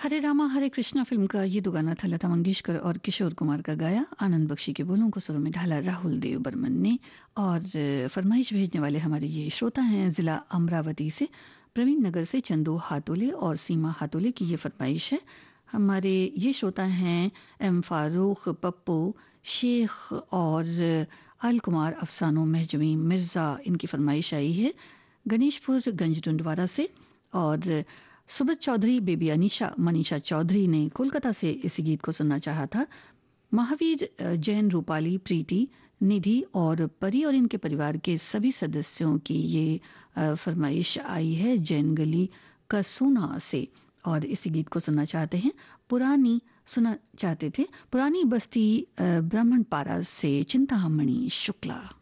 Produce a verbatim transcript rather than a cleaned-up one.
हरे रामा हरे Krishna film का ये दो गाना था लता मंगेशकर और किशोर कुमार का गाया। आनंद बख्शी के बोलों को सुरों में ढाला राहुल देव बर्मन ने। और फरमाइश भेजने वाले हमारे ये श्रोता हैं जिला अमरावती से प्रवीण नगर से चंदू हातोले और सीमा हातोले की ये फरमाइश है। हमारे ये श्रोता हैं एम फारूक, पप्पू शेख और अल कुमार अफसानो महजवी मिर्ज़ा। इनकी फरमाइश आई है गणेशपुर गंज डुंडवारा से। और सुब्रत चौधरी, बेबी अनीशा, मनीषा चौधरी ने कोलकाता से इसी गीत को सुनना चाहा था। महावीर, जैन, रूपाली, प्रीति, निधि और परी और इनके परिवार के सभी सदस्यों की ये फरमाइश आई है जैन गली कसूना से। और इसी गीत को सुनना चाहते हैं पुरानी सुना चाहते थे पुरानी बस्ती ब्राह्मण पारा से चिंतामणि शुक्ला।